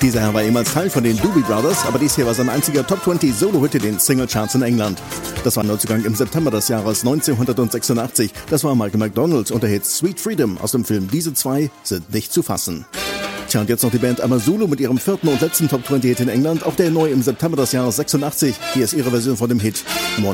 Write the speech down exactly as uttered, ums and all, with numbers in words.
Dieser Herr war ehemals Teil von den Doobie Brothers, aber dies hier war sein einziger Top zwanzig Solo-Hit in den Singlecharts in England. Das war ein Neuzugang im September des Jahres neunzehnhundertsechsundachtzig. Das war Michael McDonald und der Hit Sweet Freedom aus dem Film Diese zwei sind nicht zu fassen. Tja, und jetzt noch die Band Amazulu mit ihrem vierten und letzten Top zwanzig Hit in England, auch der neu im September des Jahres sechsundachtzig. Hier ist ihre Version von dem Hit Morning